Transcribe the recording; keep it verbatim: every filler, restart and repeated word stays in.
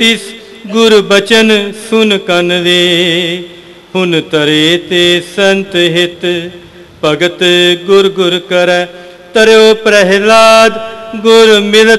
तिस गुर बचन सुन कन वे, हुन तरे ते संत हित, भगत गुर गुर करੈ। तरयो प्रहलाद गुर मिलत